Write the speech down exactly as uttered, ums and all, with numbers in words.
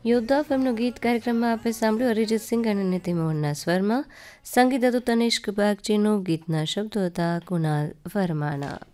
યોદ્ધા ફિલ્મનું ગીત કાર્યક્રમમાં આપણે સાંભળ્યું અરિજીત સિંઘ અને નીતિ મોહનના સ્વરમાં. સંગીત હતું તનિષ્ક બાગચીનું, ગીતના શબ્દો હતા કુનાલ વર્માના.